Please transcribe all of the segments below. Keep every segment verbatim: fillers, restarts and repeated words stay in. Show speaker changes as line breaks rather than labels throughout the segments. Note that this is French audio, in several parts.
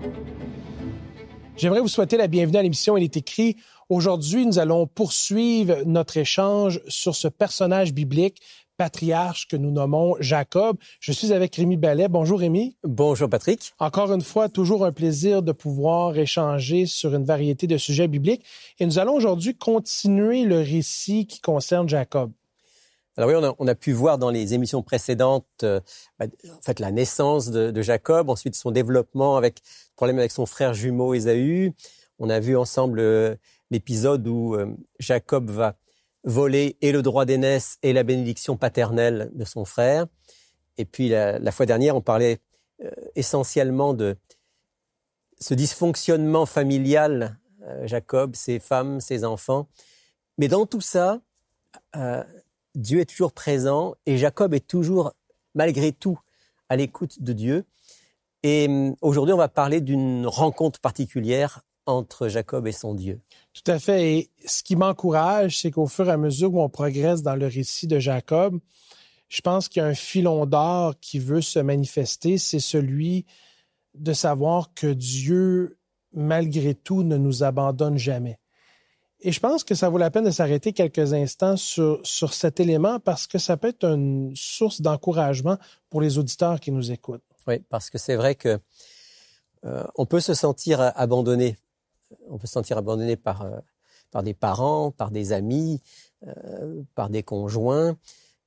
J'aimerais vous souhaiter la bienvenue à l'émission Il est écrit. Aujourd'hui, nous allons poursuivre notre échange sur ce personnage biblique, patriarche que nous nommons Jacob. Je suis avec Rémi Ballet. Bonjour Rémi.
Bonjour Patrick.
Encore une fois, toujours un plaisir de pouvoir échanger sur une variété de sujets bibliques. Et nous allons aujourd'hui continuer le récit qui concerne Jacob.
Alors oui, on a, on a pu voir dans les émissions précédentes euh, bah, en fait, la naissance de, de Jacob, ensuite son développement avec le problème avec son frère jumeau Ésaü. On a vu ensemble euh, l'épisode où euh, Jacob va voler et le droit d'aînesse et la bénédiction paternelle de son frère. Et puis la, la fois dernière, on parlait euh, essentiellement de ce dysfonctionnement familial, euh, Jacob, ses femmes, ses enfants. Mais dans tout ça, euh, Dieu est toujours présent et Jacob est toujours, malgré tout, à l'écoute de Dieu. Et aujourd'hui, on va parler d'une rencontre particulière entre Jacob et son Dieu.
Tout à fait. Et ce qui m'encourage, c'est qu'au fur et à mesure où on progresse dans le récit de Jacob, je pense qu'il y a un filon d'or qui veut se manifester, c'est celui de savoir que Dieu, malgré tout, ne nous abandonne jamais. Et je pense que ça vaut la peine de s'arrêter quelques instants sur, sur cet élément parce que ça peut être une source d'encouragement pour les auditeurs qui nous écoutent.
Oui, parce que c'est vrai que euh, on peut se sentir abandonné. On peut se sentir abandonné par, euh, par des parents, par des amis, euh, par des conjoints.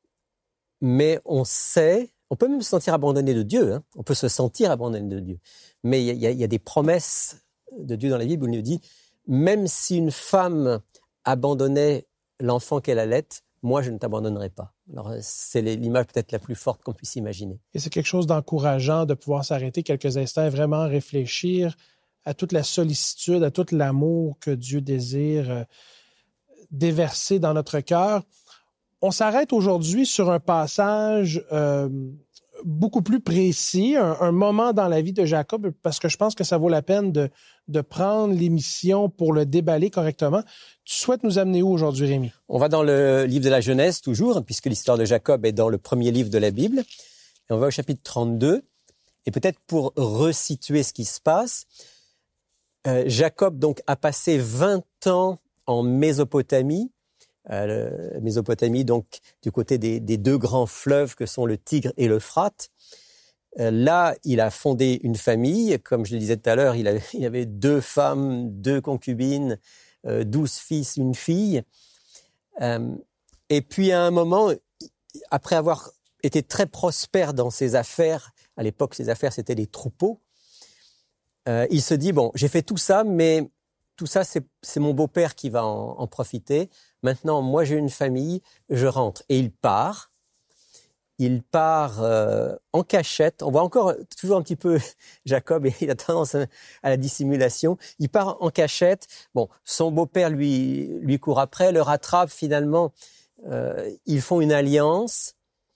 Mais on sait, on peut même se sentir abandonné de Dieu. Hein. On peut se sentir abandonné de Dieu. Mais il y a, il y a des promesses de Dieu dans la Bible où il nous dit même si une femme abandonnait l'enfant qu'elle allait, moi, je ne t'abandonnerai pas. Alors, c'est l'image peut-être la plus forte qu'on puisse imaginer.
Et c'est quelque chose d'encourageant de pouvoir s'arrêter quelques instants et vraiment réfléchir à toute la sollicitude, à tout l'amour que Dieu désire euh, déverser dans notre cœur. On s'arrête aujourd'hui sur un passage euh, beaucoup plus précis, un, un moment dans la vie de Jacob, parce que je pense que ça vaut la peine de, de prendre l'émission pour le déballer correctement. Tu souhaites nous amener où aujourd'hui, Rémi?
On va dans le livre de la Genèse, toujours, puisque l'histoire de Jacob est dans le premier livre de la Bible. Et on va au chapitre trente-deux. Et peut-être pour resituer ce qui se passe, euh, Jacob donc a passé vingt ans en Mésopotamie, Euh, Mésopotamie, donc du côté des, des deux grands fleuves que sont le Tigre et l'Euphrate. Euh, là, il a fondé une famille. Comme je le disais tout à l'heure, il avait, il avait deux femmes, deux concubines, euh, douze fils, une fille. Euh, et puis à un moment, après avoir été très prospère dans ses affaires, à l'époque ses affaires c'était les troupeaux, euh, il se dit, bon, j'ai fait tout ça, mais tout ça c'est, c'est mon beau-père qui va en, en profiter. Maintenant, moi, j'ai une famille, je rentre. Et il part. Il part euh, en cachette. On voit encore toujours un petit peu Jacob, et il a tendance à, à la dissimulation. Il part en cachette. Bon, son beau-père lui, lui court après, le rattrape. Finalement, euh, ils font une alliance.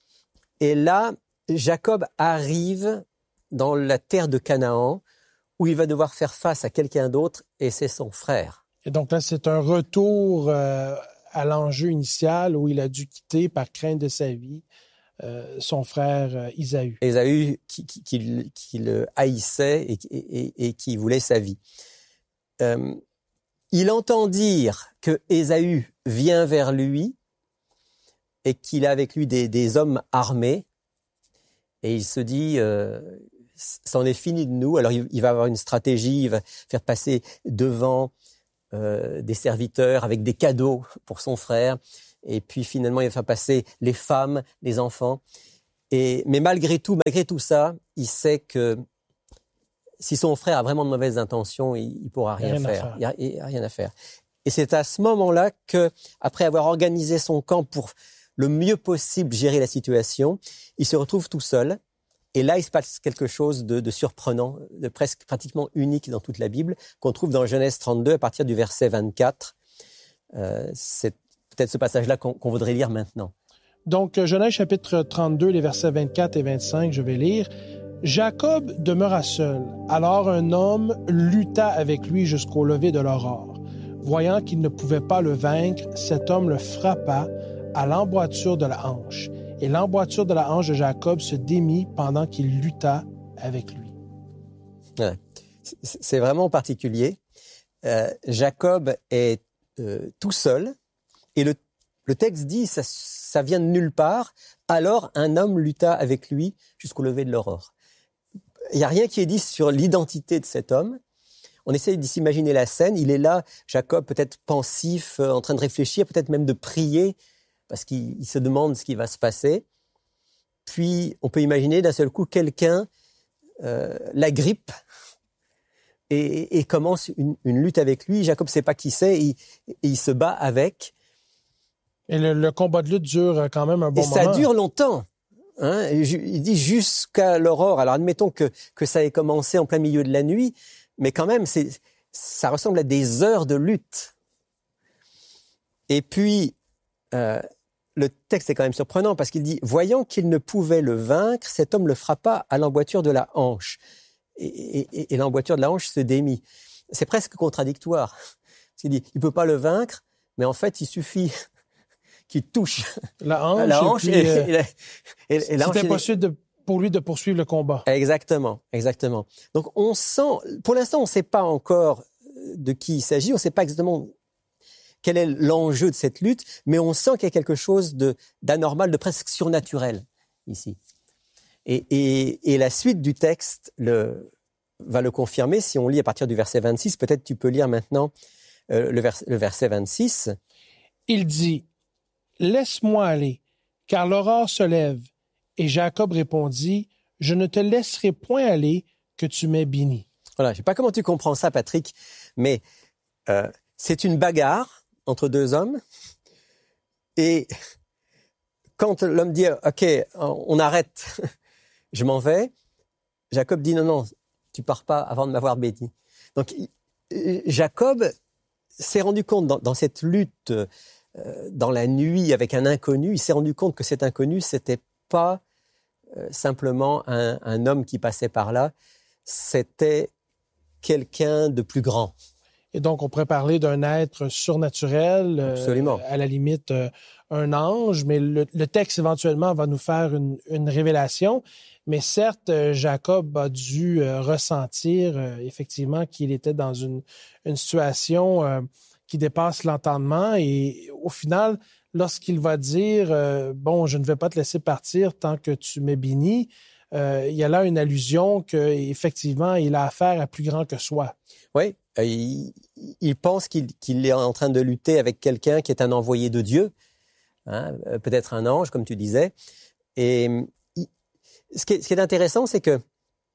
Et là, Jacob arrive dans la terre de Canaan, où il va devoir faire face à quelqu'un d'autre, et c'est son frère.
Et donc là, c'est un retour euh, à l'enjeu initial où il a dû quitter par crainte de sa vie euh, son frère euh, Ésaü.
Ésaü qui, qui, qui, qui le haïssait et, et, et qui voulait sa vie. Euh, il entend dire que Ésaü vient vers lui et qu'il a avec lui des, des hommes armés. Et il se dit, euh, c'en est fini de nous. Alors il, il va avoir une stratégie, il va faire passer devant Euh, des serviteurs avec des cadeaux pour son frère, et puis finalement il va faire passer les femmes, les enfants. Et, mais malgré tout, malgré tout ça, il sait que si son frère a vraiment de mauvaises intentions, il, il pourra rien, rien faire. faire. Il n'y a, a rien à faire. Et c'est à ce moment-là que, après avoir organisé son camp pour le mieux possible gérer la situation, il se retrouve tout seul. Et là, il se passe quelque chose de, de surprenant, de presque pratiquement unique dans toute la Bible, qu'on trouve dans Genèse trente-deux à partir du verset vingt-quatre. Euh, c'est peut-être ce passage-là qu'on, qu'on voudrait lire maintenant.
Donc, Genèse chapitre trente-deux, les versets vingt-quatre et vingt-cinq, je vais lire. Jacob demeura seul. Alors un homme lutta avec lui jusqu'au lever de l'aurore. Voyant qu'il ne pouvait pas le vaincre, cet homme le frappa à l'emboîture de la hanche. Et l'emboîture de la hanche de Jacob se démit pendant qu'il lutta avec lui.
Ouais. c'est vraiment particulier. Euh, Jacob est euh, tout seul et le, le texte dit ça, ça vient de nulle part. Alors un homme lutta avec lui jusqu'au lever de l'aurore. Il n'y a rien qui est dit sur l'identité de cet homme. On essaye de s'imaginer la scène. Il est là, Jacob, peut-être pensif, euh, en train de réfléchir, peut-être même de prier, parce qu'il il se demande ce qui va se passer. Puis, on peut imaginer d'un seul coup quelqu'un euh, l'agrippe et, et commence une, une lutte avec lui. Jacob ne sait pas qui c'est et, et il se bat avec.
Et le, le combat de lutte dure quand même un bon
et
moment.
Et ça dure longtemps. Hein, il dit jusqu'à l'aurore. Alors admettons que, que ça ait commencé en plein milieu de la nuit, mais quand même, c'est, ça ressemble à des heures de lutte. Et puis, euh, le texte est quand même surprenant parce qu'il dit « Voyant qu'il ne pouvait le vaincre, cet homme le frappa à l'emboîture de la hanche. » Et, et, et l'emboîture de la hanche se démit. C'est presque contradictoire. Il dit « Il ne peut pas le vaincre, mais en fait, il suffit... » qui touche
la hanche,
la hanche
et, puis,
et,
euh,
et, et, et, et la hanche.
C'était possible de, pour lui de poursuivre le combat.
Exactement, exactement. Donc on sent, pour l'instant, on ne sait pas encore de qui il s'agit, on ne sait pas exactement quel est l'enjeu de cette lutte, mais on sent qu'il y a quelque chose de, d'anormal, de presque surnaturel ici. Et, et, et la suite du texte le, va le confirmer. Si on lit à partir du verset vingt-six, peut-être tu peux lire maintenant euh, le, vers, le verset vingt-six.
Il dit: « Laisse-moi aller, car l'aurore se lève. » Et Jacob répondit: « Je ne te laisserai point aller, que tu m'aies béni. »
Voilà, je ne sais pas comment tu comprends ça, Patrick, mais euh, c'est une bagarre entre deux hommes. Et quand l'homme dit « Ok, on arrête, je m'en vais », Jacob dit « Non, non, tu pars pas avant de m'avoir béni. » Donc Jacob s'est rendu compte dans, dans cette lutte euh, dans la nuit avec un inconnu, il s'est rendu compte que cet inconnu, c'était pas euh, simplement un, un homme qui passait par là, c'était quelqu'un de plus grand.
Et donc, on pourrait parler d'un être surnaturel,
Absolument.
Euh, à la limite euh, un ange, mais le, le texte éventuellement va nous faire une, une révélation. Mais certes, euh, Jacob a dû euh, ressentir euh, effectivement qu'il était dans une, une situation euh, qui dépasse l'entendement. Et au final, lorsqu'il va dire euh, « Bon, je ne vais pas te laisser partir tant que tu m'es béni », euh, il y a là une allusion qu'effectivement, il a affaire à plus grand que soi.
Oui, il, il pense qu'il, qu'il est en train de lutter avec quelqu'un qui est un envoyé de Dieu, hein, peut-être un ange, comme tu disais. Et il, ce, qui est, ce qui est intéressant, c'est que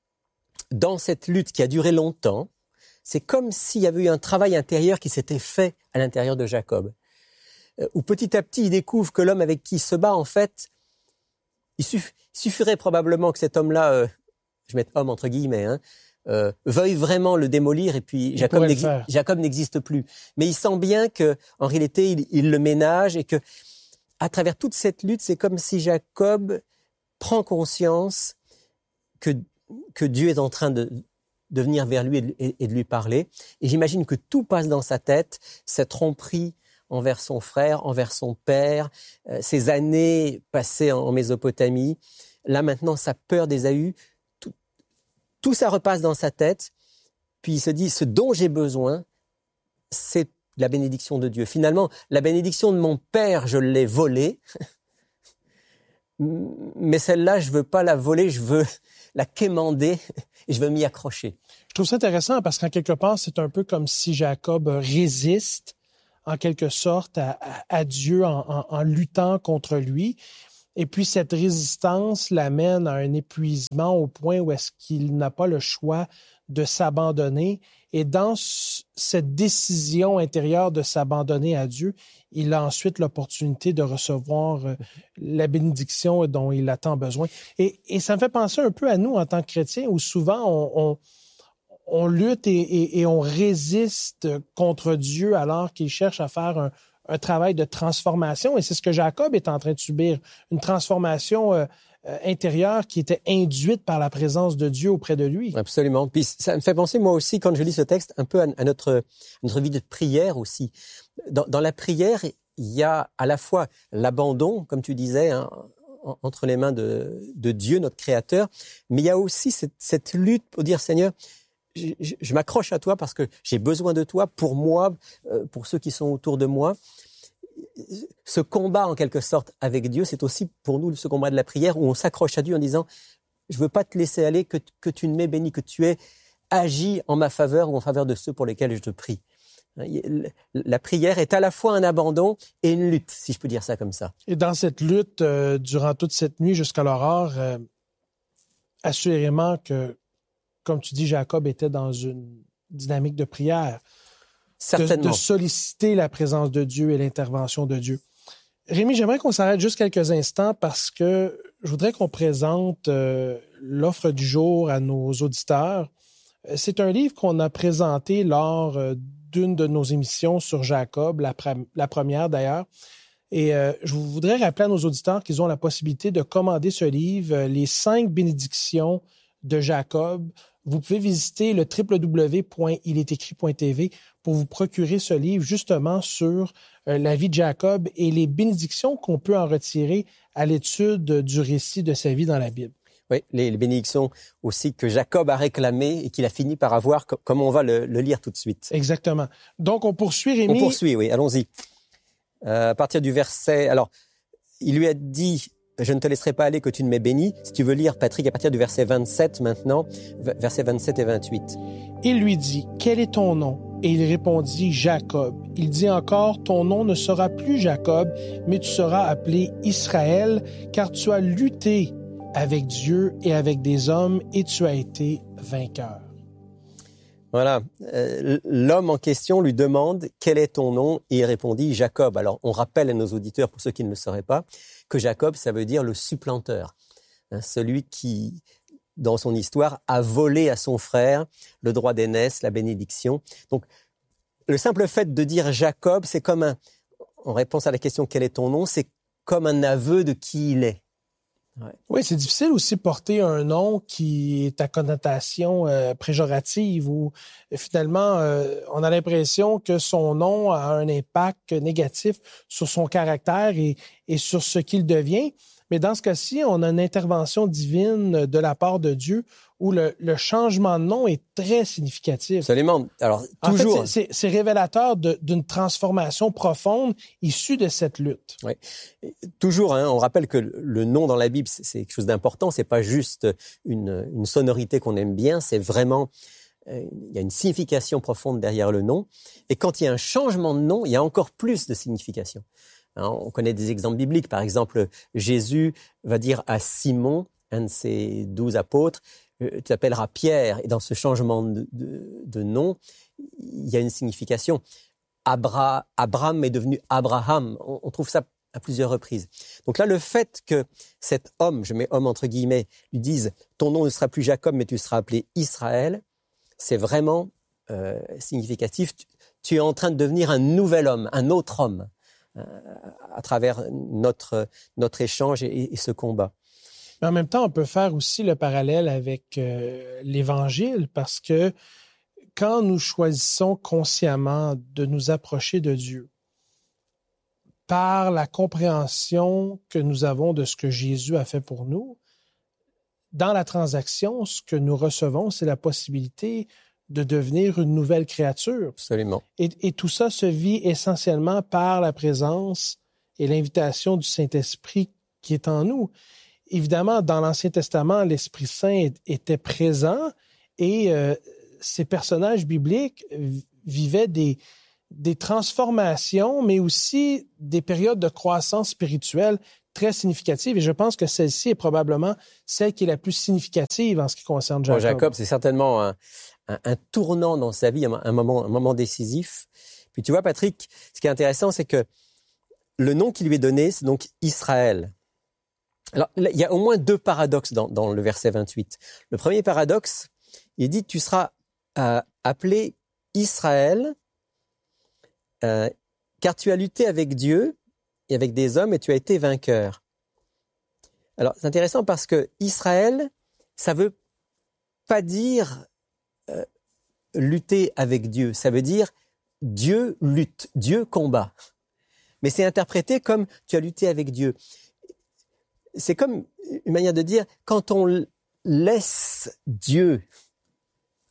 dans cette lutte qui a duré longtemps, c'est comme s'il y avait eu un travail intérieur qui s'était fait à l'intérieur de Jacob, où petit à petit, il découvre que l'homme avec qui il se bat, en fait, il suff, suffirait probablement que cet homme-là, euh, je mets homme entre guillemets, hein, Euh, veuille vraiment le démolir et puis Jacob, n'exi- Jacob n'existe plus. Mais il sent bien que en réalité il, il le ménage et que à travers toute cette lutte, c'est comme si Jacob prend conscience que que Dieu est en train de de venir vers lui et de, et, et de lui parler. Et j'imagine que tout passe dans sa tête, cette tromperie envers son frère, envers son père, euh, ces années passées en, en Mésopotamie, là maintenant sa peur d'Ésaü. Tout ça repasse dans sa tête, puis il se dit, ce dont j'ai besoin, c'est la bénédiction de Dieu. Finalement, la bénédiction de mon père, je l'ai volée, mais celle-là, je veux pas la voler, je veux la quémander et je veux m'y accrocher.
Je trouve ça intéressant parce qu'en quelque part, c'est un peu comme si Jacob résiste en quelque sorte à, à, à Dieu en, en, en luttant contre lui. Et puis, cette résistance l'amène à un épuisement au point où est-ce qu'il n'a pas le choix de s'abandonner. Et dans c- cette décision intérieure de s'abandonner à Dieu, il a ensuite l'opportunité de recevoir euh, la bénédiction dont il a tant besoin. Et, et ça me fait penser un peu à nous en tant que chrétiens, où souvent on, on, on lutte et, et, et on résiste contre Dieu alors qu'il cherche à faire un un travail de transformation, et c'est ce que Jacob est en train de subir, une transformation euh, euh, intérieure qui était induite par la présence de Dieu auprès de lui.
Absolument. Puis ça me fait penser, moi aussi, quand je lis ce texte, un peu à, à notre, notre vie de prière aussi. Dans, dans la prière, il y a à la fois l'abandon, comme tu disais, hein, en, entre les mains de, de Dieu, notre Créateur, mais il y a aussi cette, cette lutte pour dire, Seigneur, je, je, je m'accroche à toi parce que j'ai besoin de toi pour moi, euh, pour ceux qui sont autour de moi. Ce combat, en quelque sorte, avec Dieu, c'est aussi pour nous ce combat de la prière où on s'accroche à Dieu en disant « Je veux pas te laisser aller, que, que tu ne m'aies béni, que tu aies agi en ma faveur ou en faveur de ceux pour lesquels je te prie. » La prière est à la fois un abandon et une lutte, si je peux dire ça comme ça.
Et dans cette lutte, euh, durant toute cette nuit jusqu'à l'aurore, euh, assurément que, comme tu dis, Jacob était dans une dynamique de prière.
Certainement.
De, de solliciter la présence de Dieu et l'intervention de Dieu. Rémi, j'aimerais qu'on s'arrête juste quelques instants parce que je voudrais qu'on présente euh, l'offre du jour à nos auditeurs. C'est un livre qu'on a présenté lors euh, d'une de nos émissions sur Jacob, la, pre- la première d'ailleurs. Et euh, je voudrais rappeler à nos auditeurs qu'ils ont la possibilité de commander ce livre, euh, Les cinq bénédictions de Jacob. Vous pouvez visiter le w w w point il est écrit point t v pour vous procurer ce livre justement sur euh, la vie de Jacob et les bénédictions qu'on peut en retirer à l'étude du récit de sa vie dans la Bible.
Oui, les, les bénédictions aussi que Jacob a réclamées et qu'il a fini par avoir, comme, comme on va le, le lire tout de suite.
Exactement. Donc, on poursuit, Rémi.
On poursuit, oui, allons-y. Euh, à partir du verset... Alors, il lui a dit... Je ne te laisserai pas aller que tu ne m'aies béni. Si tu veux lire, Patrick, à partir du verset vingt-sept maintenant, versets vingt-sept et vingt-huit.
Il lui dit, « Quel est ton nom ?» Et il répondit, « Jacob. » Il dit encore, « Ton nom ne sera plus Jacob, mais tu seras appelé Israël, car tu as lutté avec Dieu et avec des hommes, et tu as été vainqueur. »
Voilà. Euh, l'homme en question lui demande « Quel est ton nom ?» Et il répondit « Jacob ». Alors, on rappelle à nos auditeurs, pour ceux qui ne le sauraient pas, que Jacob, ça veut dire le supplanteur. Hein, celui qui, dans son histoire, a volé à son frère le droit d'aînesse, la bénédiction. Donc, le simple fait de dire Jacob, c'est comme un, en réponse à la question « Quel est ton nom ?» c'est comme un aveu de qui il est.
Ouais. Oui, c'est difficile aussi de porter un nom qui est à connotation euh, péjorative où finalement euh, on a l'impression que son nom a un impact négatif sur son caractère et, et sur ce qu'il devient. Mais dans ce cas-ci, on a une intervention divine de la part de Dieu où le, le changement de nom est très significatif.
Absolument. Alors, toujours.
En fait, c'est, c'est, c'est révélateur de, d'une transformation profonde issue de cette lutte.
Oui. Toujours, hein, on rappelle que le nom dans la Bible, c'est, c'est quelque chose d'important. C'est pas juste une, une sonorité qu'on aime bien. C'est vraiment, euh, il y a une signification profonde derrière le nom. Et quand il y a un changement de nom, il y a encore plus de signification. Hein, on connaît des exemples bibliques. Par exemple, Jésus va dire à Simon, un de ses douze apôtres, tu t'appelleras Pierre. Et dans ce changement de, de, de nom, il y a une signification. Abra, Abraham est devenu Abraham. On, on trouve ça à plusieurs reprises. Donc là, le fait que cet homme, je mets homme entre guillemets, lui dise « ton nom ne sera plus Jacob, mais tu seras appelé Israël », c'est vraiment euh, significatif. Tu, tu es en train de devenir un nouvel homme, un autre homme, euh, à travers notre, notre échange et, et ce combat.
Mais en même temps, on peut faire aussi le parallèle avec euh, l'Évangile parce que quand nous choisissons consciemment de nous approcher de Dieu par la compréhension que nous avons de ce que Jésus a fait pour nous, dans la transaction, ce que nous recevons, c'est la possibilité de devenir une nouvelle créature.
Absolument.
Et, et tout ça se vit essentiellement par la présence et l'invitation du Saint-Esprit qui est en nous. Évidemment, dans l'Ancien Testament, l'Esprit Saint était présent et euh, ces personnages bibliques vivaient des, des transformations, mais aussi des périodes de croissance spirituelle très significatives. Et je pense que celle-ci est probablement celle qui est la plus significative en ce qui concerne Jacob.
Bon, Jacob, c'est certainement un, un, un tournant dans sa vie, un, un, moment, un moment décisif. Puis tu vois, Patrick, ce qui est intéressant, c'est que le nom qui lui est donné, c'est donc Israël. Alors, il y a au moins deux paradoxes dans, dans le verset vingt-huit. Le premier paradoxe, il dit « Tu seras euh, appelé Israël, euh, car tu as lutté avec Dieu et avec des hommes et tu as été vainqueur. » Alors, c'est intéressant parce que Israël, ça veut pas dire euh, lutter avec Dieu. Ça veut dire Dieu lutte, Dieu combat. Mais c'est interprété comme tu as lutté avec Dieu. C'est comme une manière de dire, quand on laisse Dieu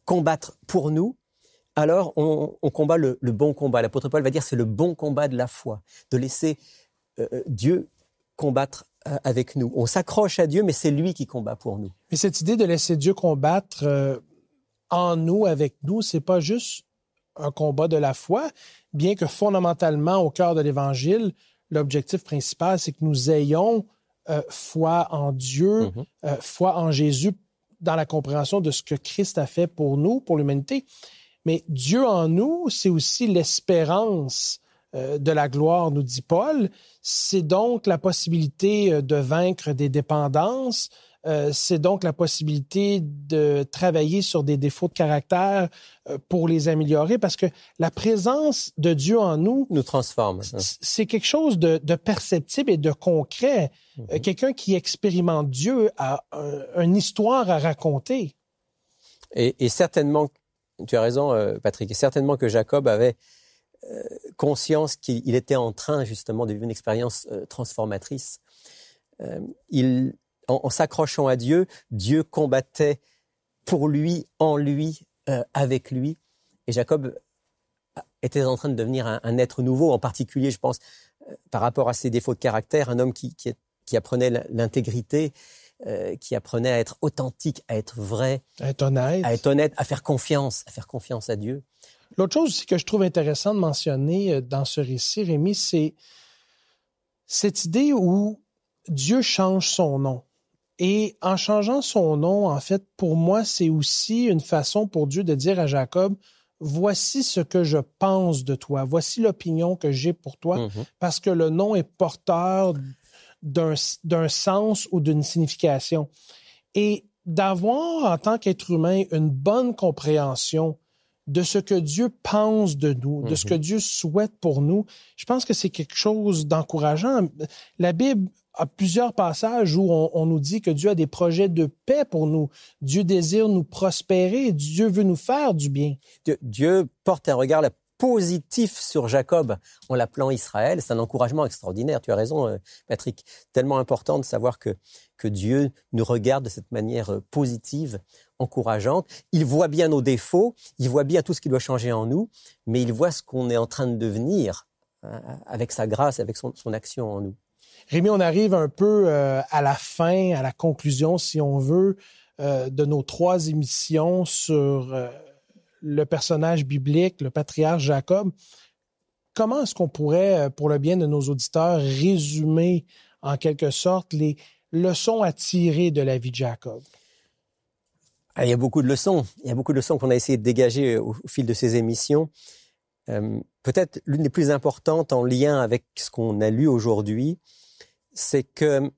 combattre pour nous, alors on, on combat le, le bon combat. L'apôtre Paul va dire c'est le bon combat de la foi, de laisser euh, Dieu combattre euh, avec nous. On s'accroche à Dieu, mais c'est lui qui combat pour nous.
Mais cette idée de laisser Dieu combattre euh, en nous, avec nous, c'est pas juste un combat de la foi, bien que fondamentalement, au cœur de l'Évangile, l'objectif principal, c'est que nous ayons euh, foi en Dieu, mm-hmm. euh, foi en Jésus, dans la compréhension de ce que Christ a fait pour nous, pour l'humanité. Mais Dieu en nous, c'est aussi l'espérance euh, de la gloire, nous dit Paul. C'est donc la possibilité de vaincre des dépendances. Euh, c'est donc la possibilité de travailler sur des défauts de caractère euh, pour les améliorer, parce que la présence de Dieu en nous
nous transforme.
Hein. C'est quelque chose de, de perceptible et de concret. Mm-hmm. Euh, quelqu'un qui expérimente Dieu a un, une histoire à raconter.
Et, et certainement, tu as raison, euh, Patrick, et certainement que Jacob avait euh, conscience qu'il était en train justement de vivre une expérience euh, transformatrice. Euh, il En, en s'accrochant à Dieu, Dieu combattait pour lui, en lui, euh, avec lui. Et Jacob était en train de devenir un, un être nouveau, en particulier, je pense, euh, par rapport à ses défauts de caractère, un homme qui, qui, qui apprenait l'intégrité, euh, qui apprenait à être authentique, à être vrai,
à être honnête,
à être honnête, à faire confiance, à faire confiance à Dieu.
L'autre chose aussi que je trouve intéressant de mentionner dans ce récit, Rémi, c'est cette idée où Dieu change son nom. Et en changeant son nom, en fait, pour moi, c'est aussi une façon pour Dieu de dire à Jacob, voici ce que je pense de toi, voici l'opinion que j'ai pour toi, mm-hmm. parce que le nom est porteur d'un, d'un sens ou d'une signification. Et d'avoir, en tant qu'être humain, une bonne compréhension de ce que Dieu pense de nous, mm-hmm. de ce que Dieu souhaite pour nous, je pense que c'est quelque chose d'encourageant. La Bible à plusieurs passages où on, on nous dit que Dieu a des projets de paix pour nous. Dieu désire nous prospérer. Dieu veut nous faire du bien.
Dieu, Dieu porte un regard là, positif sur Jacob en l'appelant Israël. C'est un encouragement extraordinaire. Tu as raison, Patrick. Tellement important de savoir que, que Dieu nous regarde de cette manière positive, encourageante. Il voit bien nos défauts. Il voit bien tout ce qui doit changer en nous. Mais il voit ce qu'on est en train de devenir hein, avec sa grâce, avec son, son action en nous.
Rémi, on arrive un peu euh, à la fin, à la conclusion, si on veut, euh, de nos trois émissions sur euh, le personnage biblique, le patriarche Jacob. Comment est-ce qu'on pourrait, pour le bien de nos auditeurs, résumer en quelque sorte les leçons à tirer de la vie de Jacob?
Ah, il y a beaucoup de leçons. Il y a beaucoup de leçons qu'on a essayé de dégager au, au fil de ces émissions. Euh, peut-être l'une des plus importantes en lien avec ce qu'on a lu aujourd'hui, c'est que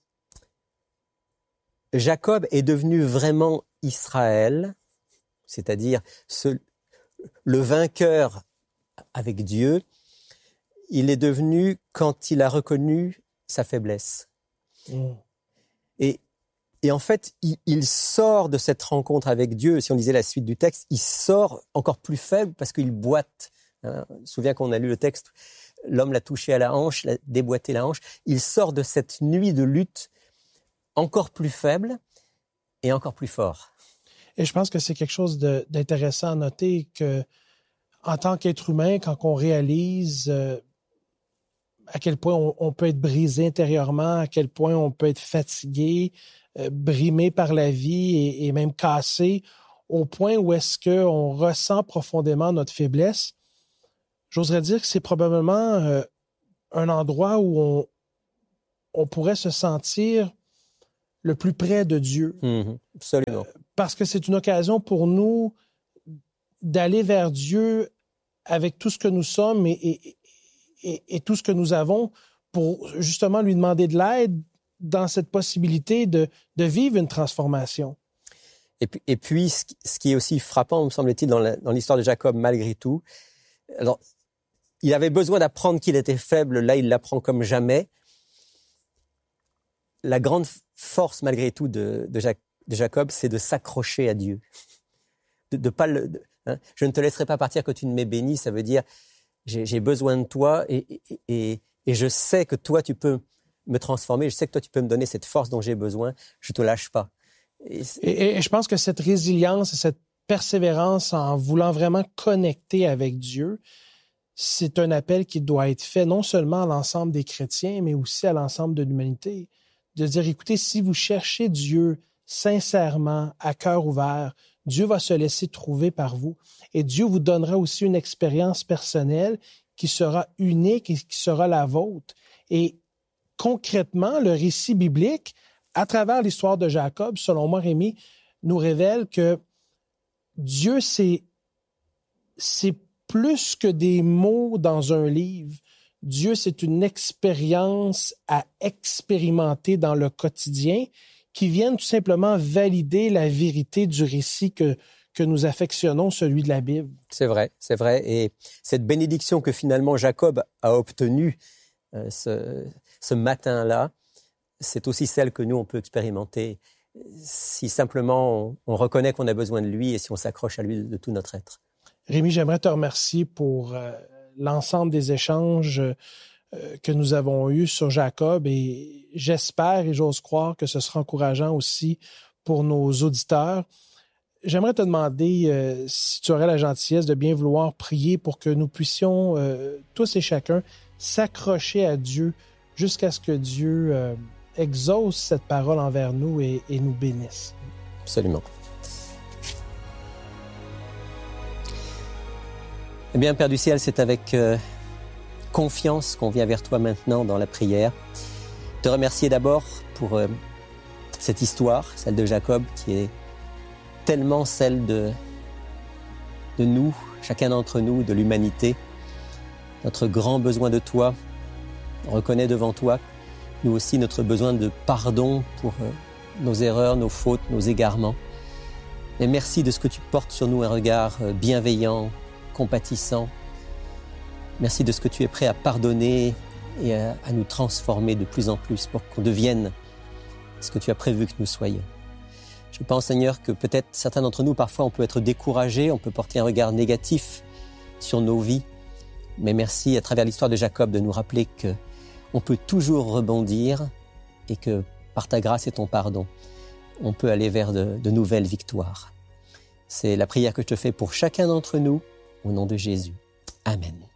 Jacob est devenu vraiment Israël, c'est-à-dire ce, le vainqueur avec Dieu. Il est devenu quand il a reconnu sa faiblesse. Mmh. Et, et en fait, il, il sort de cette rencontre avec Dieu, si on lisait la suite du texte, il sort encore plus faible parce qu'il boite. Hein, je me souviens qu'on a lu le texte, l'homme l'a touché à la hanche, l'a déboîté la hanche. Il sort de cette nuit de lutte encore plus faible et encore plus fort.
Et je pense que c'est quelque chose de, d'intéressant à noter que, en tant qu'être humain, quand on réalise euh, à quel point on, on peut être brisé intérieurement, à quel point on peut être fatigué, euh, brimé par la vie et, et même cassé, au point où est-ce qu'on ressent profondément notre faiblesse, j'oserais dire que c'est probablement euh, un endroit où on, on pourrait se sentir le plus près de Dieu.
Mmh, absolument.
Euh, parce que c'est une occasion pour nous d'aller vers Dieu avec tout ce que nous sommes et, et, et, et tout ce que nous avons pour justement lui demander de l'aide dans cette possibilité de, de vivre une transformation.
Et puis, et puis ce, qui, ce qui est aussi frappant, me semble-t-il, dans, la, dans l'histoire de Jacob, malgré tout, alors, il avait besoin d'apprendre qu'il était faible, là il l'apprend comme jamais. La grande force, malgré tout, de, de, Jacques, de Jacob, c'est de s'accrocher à Dieu. De, de pas le, de, hein, je ne te laisserai pas partir que tu ne m'aies béni, ça veut dire j'ai, j'ai besoin de toi et, et, et, et je sais que toi tu peux me transformer, je sais que toi tu peux me donner cette force dont j'ai besoin, je ne te lâche pas.
Et, et, et je pense que cette résilience et cette persévérance en voulant vraiment connecter avec Dieu, c'est un appel qui doit être fait non seulement à l'ensemble des chrétiens, mais aussi à l'ensemble de l'humanité. De dire, écoutez, si vous cherchez Dieu sincèrement, à cœur ouvert, Dieu va se laisser trouver par vous. Et Dieu vous donnera aussi une expérience personnelle qui sera unique et qui sera la vôtre. Et concrètement, le récit biblique, à travers l'histoire de Jacob, selon moi, Rémi, nous révèle que Dieu, c'est, c'est plus que des mots dans un livre. Dieu, c'est une expérience à expérimenter dans le quotidien qui viennent tout simplement valider la vérité du récit que, que nous affectionnons, celui de la Bible.
C'est vrai, c'est vrai. Et cette bénédiction que finalement Jacob a obtenue euh, ce, ce matin-là, c'est aussi celle que nous, on peut expérimenter si simplement on, on reconnaît qu'on a besoin de lui et si on s'accroche à lui de, de tout notre être.
Rémi, j'aimerais te remercier pour euh, l'ensemble des échanges euh, que nous avons eus sur Jacob et j'espère et j'ose croire que ce sera encourageant aussi pour nos auditeurs. J'aimerais te demander euh, si tu aurais la gentillesse de bien vouloir prier pour que nous puissions euh, tous et chacun s'accrocher à Dieu jusqu'à ce que Dieu euh, exauce cette parole envers nous et, et nous bénisse.
Absolument. Eh bien, Père du ciel, c'est avec euh, confiance qu'on vient vers toi maintenant dans la prière. Te remercier d'abord pour euh, cette histoire, celle de Jacob, qui est tellement celle de, de nous, chacun d'entre nous, de l'humanité. Notre grand besoin de toi, on reconnaît devant toi, nous aussi, notre besoin de pardon pour euh, nos erreurs, nos fautes, nos égarements. Et merci de ce que tu portes sur nous un regard euh, bienveillant, compatissant. Merci de ce que tu es prêt à pardonner et à, à nous transformer de plus en plus pour qu'on devienne ce que tu as prévu que nous soyons. Je pense, Seigneur, que peut-être certains d'entre nous, parfois, on peut être découragés, on peut porter un regard négatif sur nos vies. Mais merci, à travers l'histoire de Jacob, de nous rappeler qu'on peut toujours rebondir et que, par ta grâce et ton pardon, on peut aller vers de, de nouvelles victoires. C'est la prière que je te fais pour chacun d'entre nous, au nom de Jésus. Amen.